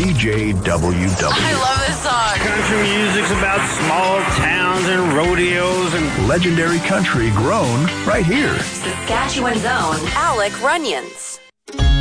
CJWW. I love this song. Country music's about small towns and rodeos and Legendary country grown right here. Saskatchewan's own Alec Runyons.